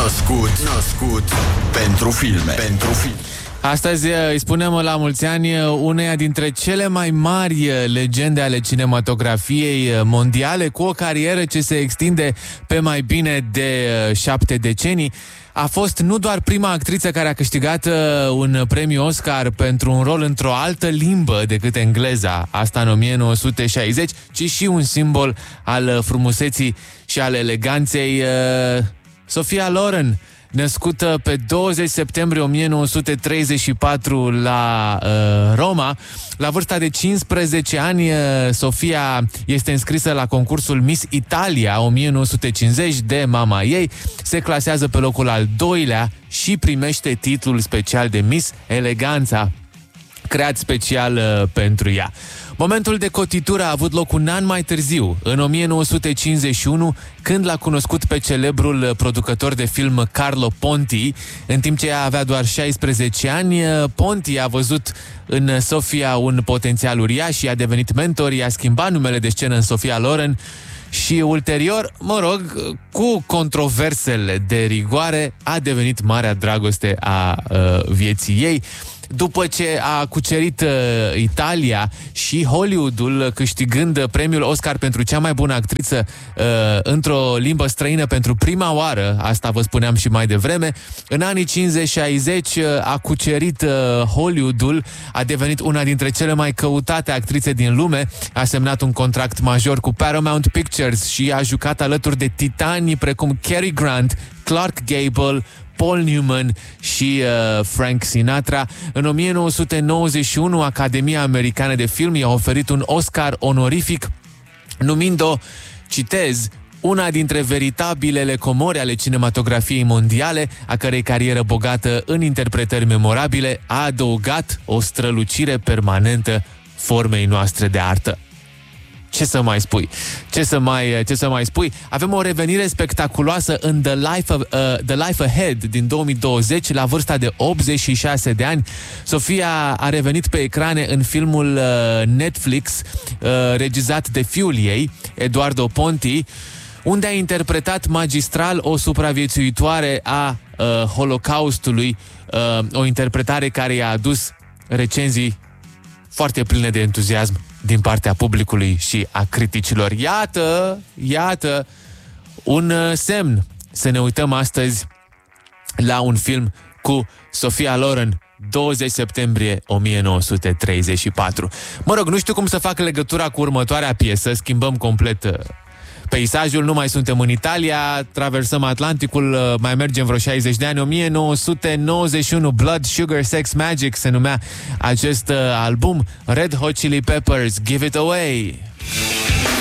Născut pentru filme. Astăzi îi spunem la mulți ani uneia dintre cele mai mari legende ale cinematografiei mondiale, cu o carieră ce se extinde pe mai bine de 7 decenii. A fost nu doar prima actriță care a câștigat un premiu Oscar pentru un rol într-o altă limbă decât engleza, asta în 1960, ci și un simbol al frumuseții și al eleganței, Sophia Loren, născută pe 20 septembrie 1934 la Roma. La vârsta de 15 ani, Sofia este înscrisă la concursul Miss Italia 1950 de mama ei, se clasează pe locul al doilea și primește titlul special de Miss Eleganța, creat special pentru ea. Momentul de cotitură a avut loc un an mai târziu, în 1951, când l-a cunoscut pe celebrul producător de film Carlo Ponti. În timp ce ea avea doar 16 ani, Ponti a văzut în Sofia un potențial uriaș și a devenit mentor, i-a schimbat numele de scenă în Sophia Loren și ulterior, cu controversele de rigoare, a devenit marea dragoste a vieții ei. După ce a cucerit Italia și Hollywoodul, câștigând premiul Oscar pentru cea mai bună actriță într-o limbă străină pentru prima oară, asta vă spuneam și mai devreme, în anii 50-60 a cucerit Hollywoodul, a devenit una dintre cele mai căutate actrițe din lume, a semnat un contract major cu Paramount Pictures și a jucat alături de titani precum Cary Grant, Clark Gable, Paul Newman și Frank Sinatra. În 1991, Academia Americană de Film i-a oferit un Oscar onorific, numind-o, citez, una dintre veritabilele comori ale cinematografiei mondiale, a cărei carieră bogată în interpretări memorabile a adăugat o strălucire permanentă formei noastre de artă. Ce să mai spui? Ce să mai spui? Avem o revenire spectaculoasă în The Life Ahead din 2020, la vârsta de 86 de ani. Sofia a revenit pe ecrane în filmul Netflix, regizat de fiul ei, Eduardo Ponti, unde a interpretat magistral o supraviețuitoare a Holocaustului, o interpretare care i-a adus recenzii foarte pline de entuziasm din partea publicului și a criticilor. Iată un semn să ne uităm astăzi la un film cu Sophia Loren, 20 septembrie 1934. Nu știu cum să fac legătura cu următoarea piesă, schimbăm complet peisajul, nu mai suntem în Italia, traversăm Atlanticul, mai mergem vreo 60 de ani, 1991, Blood, Sugar, Sex, Magic se numea acest album, Red Hot Chili Peppers, Give It Away.